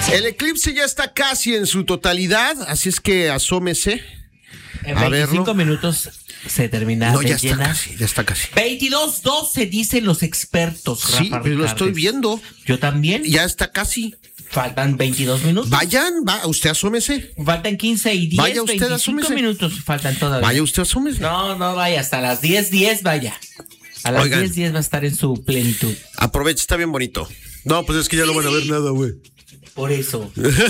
El eclipse ya está casi en su totalidad, así es que asómese. En 25 minutos se termina. No, ya está casi. 22:12 dicen los expertos. Sí, Rafa pero lo Ricardes. estoy viendo. Yo también. Ya está casi. Faltan 22 minutos. Usted asómese. Faltan 15 y 10, Vaya usted, 25 asúmese. minutos faltan todavía. Vaya usted, asómese. No vaya, hasta las 10:10 vaya. A las 10:10 va a estar en su plenitud. Aprovecha, está bien bonito. No, pues es que ya no van a ver nada, güey. Por eso.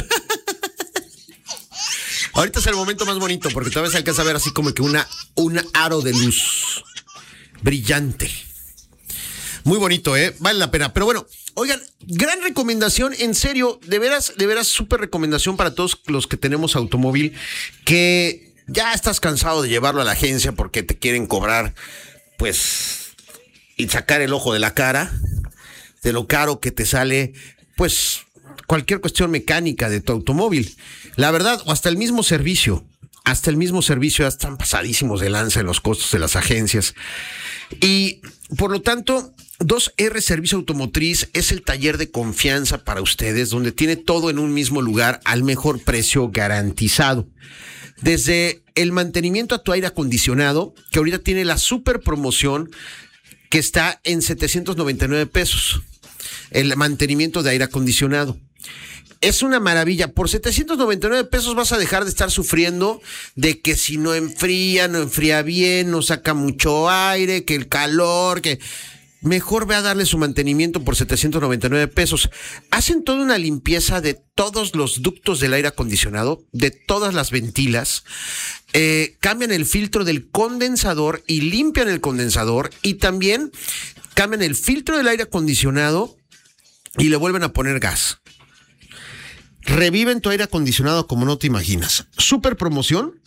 Ahorita es el momento más bonito porque todavía se alcanza a ver así como que un aro de luz brillante. Muy bonito, vale la pena. Pero bueno, oigan, gran recomendación, en serio, de veras, súper recomendación para todos los que tenemos automóvil, que ya estás cansado de llevarlo a la agencia porque te quieren cobrar, pues, y sacar el ojo de la cara, de lo caro que te sale, pues, cualquier cuestión mecánica de tu automóvil. La verdad, o hasta el mismo servicio ya están pasadísimos de lanza en los costos de las agencias. Y por lo tanto, 2R Servicio Automotriz es el taller de confianza para ustedes, donde tiene todo en un mismo lugar al mejor precio garantizado. Desde el mantenimiento a tu aire acondicionado, que ahorita tiene la super promoción que está en 799 pesos. El mantenimiento de aire acondicionado. Es una maravilla. Por 799 pesos vas a dejar de estar sufriendo de que si no enfría bien, no saca mucho aire, que el calor, que... Mejor ve a darle su mantenimiento por 799 pesos. Hacen toda una limpieza de todos los ductos del aire acondicionado, de todas las ventilas. Cambian el filtro del condensador y limpian el condensador. Y también cambian el filtro del aire acondicionado y le vuelven a poner gas. Reviven tu aire acondicionado como no te imaginas. Super promoción,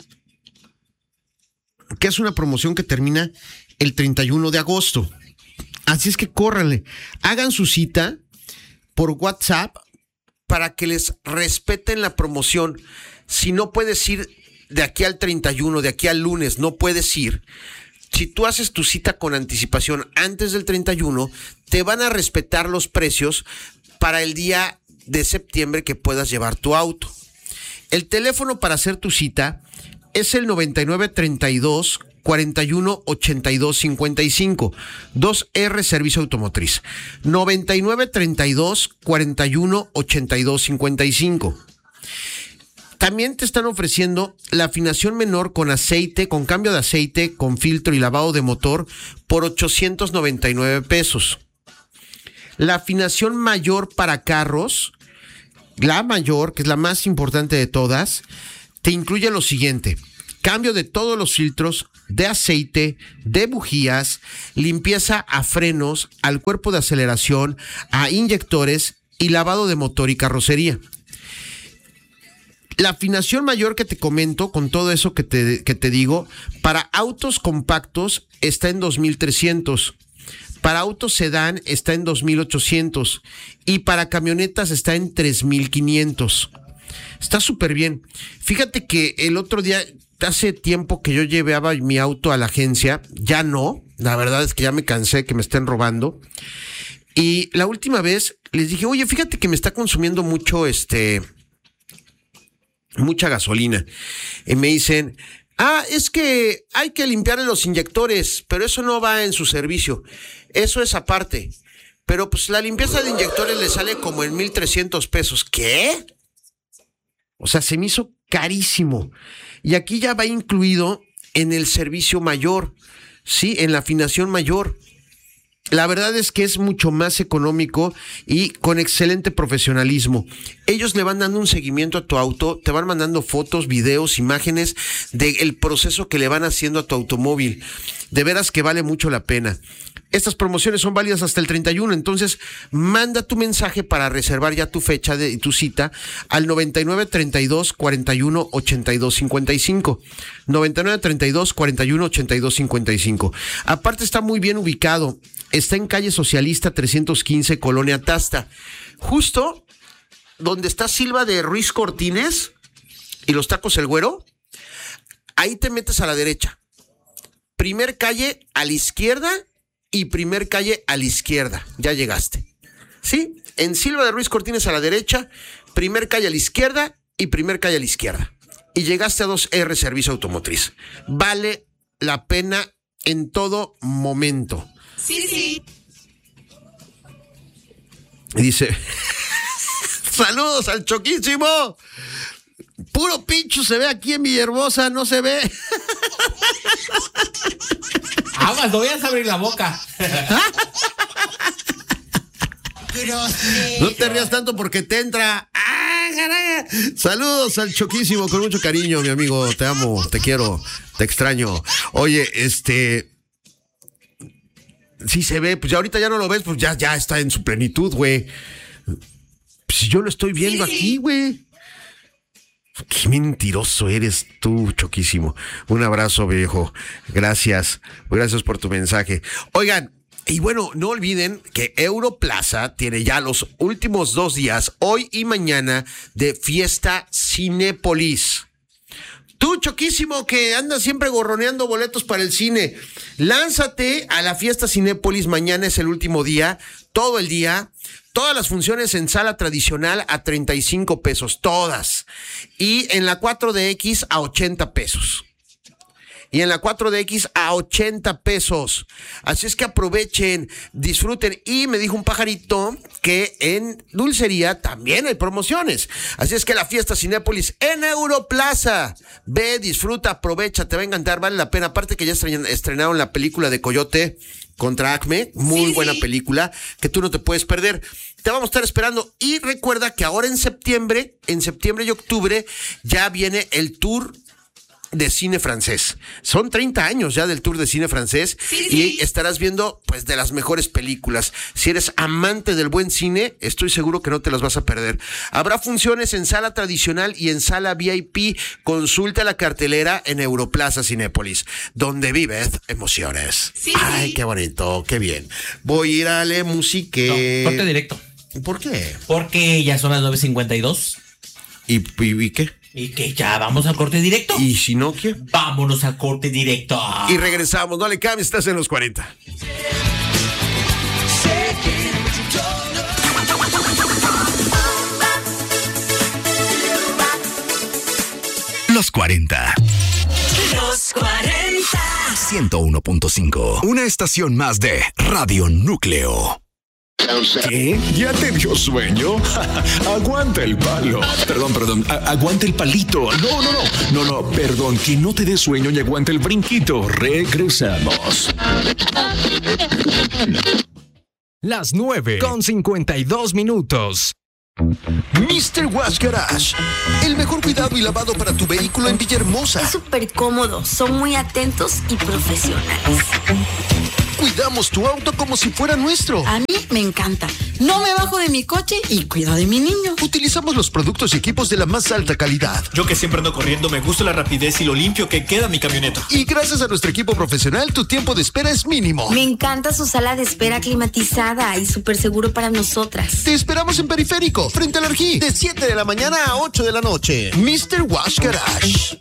que es una promoción que termina el 31 de agosto. Así es que córranle, hagan su cita por WhatsApp para que les respeten la promoción. Si no puedes ir de aquí al 31, de aquí al lunes, no puedes ir. Si tú haces tu cita con anticipación antes del 31, te van a respetar los precios para el día de septiembre que puedas llevar tu auto. El teléfono para hacer tu cita es el 9932 41 82 55. 2R Servicio Automotriz. 9932 41 82 55. También te están ofreciendo la afinación menor con aceite, con cambio de aceite, con filtro y lavado de motor por 899 pesos. La afinación mayor para carros, la mayor, que es la más importante de todas, te incluye lo siguiente: cambio de todos los filtros, de aceite, de bujías, limpieza a frenos, al cuerpo de aceleración, a inyectores y lavado de motor y carrocería. La afinación mayor que te comento, con todo eso que te digo, para autos compactos está en 2,300. Para autos sedán está en 2,800 y para camionetas está en 3,500. Está súper bien. Fíjate que el otro día, hace tiempo que yo llevaba mi auto a la agencia, ya no, la verdad es que ya me cansé que me estén robando. Y la última vez les dije, oye, fíjate que me está consumiendo mucha gasolina. Y me dicen, es que hay que limpiarle los inyectores, pero eso no va en su servicio. Eso es aparte. Pero pues la limpieza de inyectores le sale como en 1,300 pesos. ¿Qué? O sea, se me hizo carísimo. Y aquí ya va incluido en el servicio mayor, ¿sí? En la afinación mayor. La verdad es que es mucho más económico y con excelente profesionalismo. Ellos le van dando un seguimiento a tu auto, te van mandando fotos, videos, imágenes del proceso que le van haciendo a tu automóvil. De veras que vale mucho la pena. Estas promociones son válidas hasta el 31, entonces manda tu mensaje para reservar ya tu fecha de tu cita al 9932 41 82 55. 9932 41 82 55. Aparte está muy bien ubicado. Está en calle Socialista 315, Colonia Tasta. Justo donde está Silva de Ruiz Cortines y los tacos El Güero. Ahí te metes a la derecha. Primer calle a la izquierda y primer calle a la izquierda. Ya llegaste. Sí, en Silva de Ruiz Cortines a la derecha, primer calle a la izquierda y primer calle a la izquierda. Y llegaste a 2R Servicio Automotriz. Vale la pena en todo momento. Sí. Y dice, saludos al Choquísimo. Puro pincho se ve aquí en Villahermosa, no se ve. Aguas, no vayas a abrir la boca. No te rías tanto porque te entra. Saludos al Choquísimo con mucho cariño, mi amigo. Te amo, te quiero, te extraño. Oye, sí se ve, pues ya ahorita ya no lo ves, pues ya está en su plenitud, güey. Pues yo lo estoy viendo aquí, güey. Qué mentiroso eres tú, Choquísimo. Un abrazo, viejo. Gracias por tu mensaje. Oigan, y bueno, no olviden que Europlaza tiene ya los últimos 2 días, hoy y mañana, de fiesta Cinépolis. Tú, Choquísimo, que andas siempre gorroneando boletos para el cine, lánzate a la fiesta Cinépolis. Mañana es el último día, todo el día. Todas las funciones en sala tradicional a 35 pesos, todas. Y en la 4DX a 80 pesos. Y en la 4DX a 80 pesos. Así es que aprovechen, disfruten. Y me dijo un pajarito que en dulcería también hay promociones. Así es que la fiesta Cinépolis en Europlaza. Ve, disfruta, aprovecha, te va a encantar, vale la pena. Aparte que ya estrenaron la película de Coyote contra Acme, muy buena película, que tú no te puedes perder. Te vamos a estar esperando. Y recuerda que ahora en septiembre y octubre, ya viene el tour de cine francés. Son 30 años ya del tour de cine francés y estarás viendo pues de las mejores películas. Si eres amante del buen cine, estoy seguro que no te las vas a perder. Habrá funciones en sala tradicional y en sala VIP. Consulta la cartelera en Europlaza Cinépolis, donde vives emociones. Ay, qué bonito, qué bien. Voy a ir a la música. No, corte directo. ¿Por qué? Porque ya son las 9:52. ¿Y qué? Y que ya vamos al corte directo. ¿Y si no, qué? Vámonos al corte directo. Y regresamos, no le cambies, estás en los 40. Los 40. Los 40. 101.5. Una estación más de Radio Núcleo. ¿Qué? ¿Ya te dio sueño? Aguanta el palo. Perdón. Aguanta el palito. No, perdón. Que no te dé sueño y aguanta el brinquito. Regresamos. Las 9:52. Mr. Wash Garage, el mejor cuidado y lavado para tu vehículo en Villahermosa. Es súper cómodo, son muy atentos y profesionales. Cuidamos tu auto como si fuera nuestro. A mí me encanta. No me bajo de mi coche y cuido de mi niño. Utilizamos los productos y equipos de la más alta calidad. Yo que siempre ando corriendo, me gusta la rapidez y lo limpio que queda mi camioneta. Y gracias a nuestro equipo profesional, tu tiempo de espera es mínimo. Me encanta su sala de espera climatizada y súper seguro para nosotras. Te esperamos en Periférico, frente al Arjí, de 7 de la mañana a 8 de la noche. Mr. Wash Garage.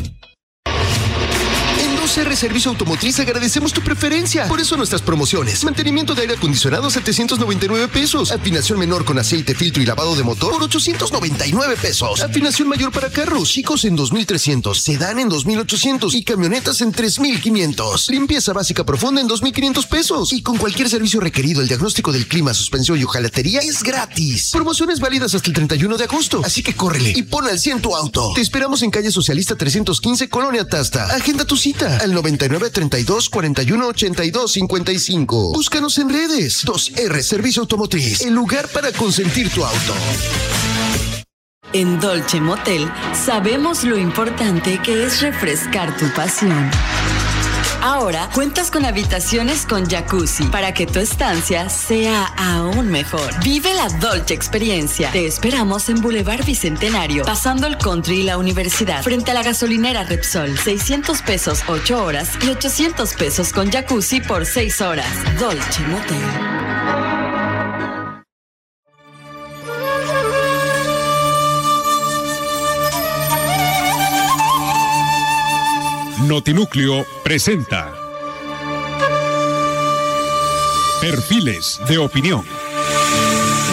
En 2R Servicio Automotriz agradecemos tu preferencia. Por eso nuestras promociones: mantenimiento de aire acondicionado, 799 pesos. Afinación menor con aceite, filtro y lavado de motor por 899 pesos. Afinación mayor para carros chicos en 2,300, sedán en 2,800 y camionetas en 3,500. Limpieza básica profunda en 2,500 pesos. Y con cualquier servicio requerido, el diagnóstico del clima, suspensión y hojalatería es gratis. Promociones válidas hasta el 31 de agosto. Así que córrele y pon al 100 tu auto. Te esperamos en calle Socialista 315, Colonia Tasta. Agenda tu cita al 99 32 41 82 55. Búscanos en redes. 2R Servicio Automotriz, el lugar para consentir tu auto. En Dolce Motel sabemos lo importante que es refrescar tu pasión. Ahora cuentas con habitaciones con jacuzzi para que tu estancia sea aún mejor. Vive la Dolce experiencia. Te esperamos en Boulevard Bicentenario, pasando el Country y la Universidad, frente a la gasolinera Repsol. 600 pesos 8 horas y 800 pesos con jacuzzi por 6 horas. Dolce Motel. Notinúcleo presenta Perfiles de Opinión.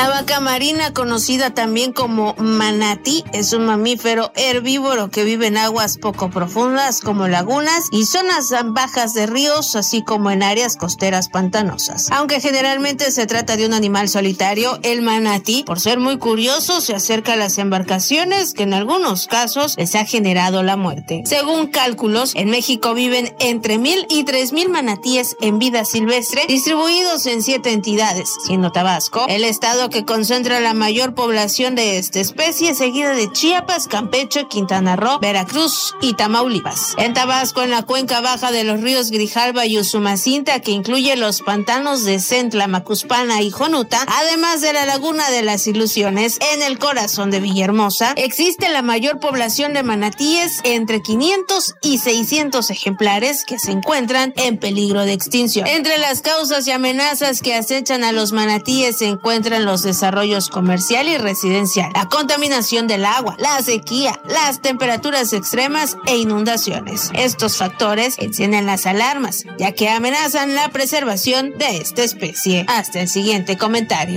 La vaca marina, conocida también como manatí, es un mamífero herbívoro que vive en aguas poco profundas como lagunas y zonas bajas de ríos, así como en áreas costeras pantanosas. Aunque generalmente se trata de un animal solitario, el manatí, por ser muy curioso, se acerca a las embarcaciones, que en algunos casos les ha generado la muerte. Según cálculos, en México viven entre 1,000 y 3,000 manatíes en vida silvestre, distribuidos en 7 entidades, siendo Tabasco el estado que concentra la mayor población de esta especie, seguida de Chiapas, Campeche, Quintana Roo, Veracruz y Tamaulipas. En Tabasco, en la cuenca baja de los ríos Grijalva y Usumacinta, que incluye los pantanos de Centla, Macuspana y Jonuta, además de la Laguna de las Ilusiones, en el corazón de Villahermosa, existe la mayor población de manatíes, entre 500 y 600 ejemplares que se encuentran en peligro de extinción. Entre las causas y amenazas que acechan a los manatíes se encuentran los desarrollos comercial y residencial, la contaminación del agua, la sequía, las temperaturas extremas e inundaciones. Estos factores encienden las alarmas, ya que amenazan la preservación de esta especie. Hasta el siguiente comentario.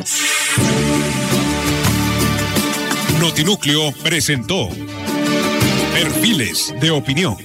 Notinúcleo presentó Perfiles de Opinión.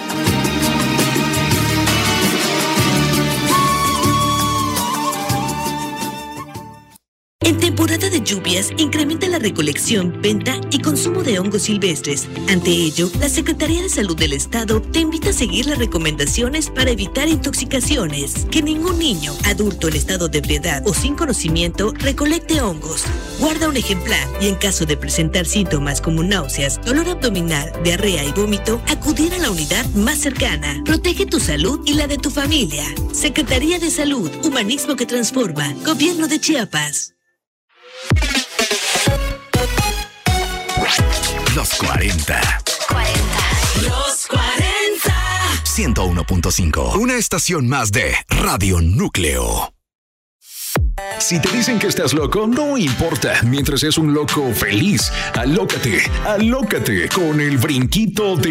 En temporada de lluvias, incrementa la recolección, venta y consumo de hongos silvestres. Ante ello, la Secretaría de Salud del Estado te invita a seguir las recomendaciones para evitar intoxicaciones. Que ningún niño, adulto en estado de ebriedad o sin conocimiento recolecte hongos. Guarda un ejemplar y en caso de presentar síntomas como náuseas, dolor abdominal, diarrea y vómito, acudir a la unidad más cercana. Protege tu salud y la de tu familia. Secretaría de Salud, Humanismo que Transforma, Gobierno de Chiapas. Los 40. Los 40. 101.5. Una estación más de Radio Núcleo. Si te dicen que estás loco, no importa. Mientras es un loco feliz, alócate con el brinquito de